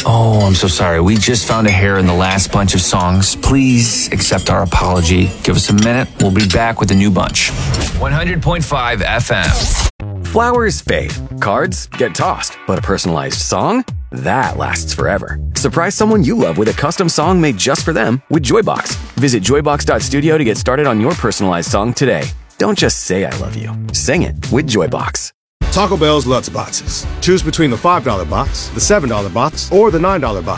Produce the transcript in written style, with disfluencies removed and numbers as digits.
Oh, I'm so sorry. We just found a hair in the last bunch of songs. Please accept our apology. Give us a minute. We'll be back with a new bunch. 100.5 FM. Flowers fade. Cards get tossed. But a personalized song? That lasts forever. Surprise someone you love with a custom song made just for them with Joybox. Visit joybox.studio to get started on your personalized song today. Don't just say I love you. Sing it with Joybox. Taco Bell's Lutz Boxes. Choose between the $5 box, the $7 box, or the $9 box.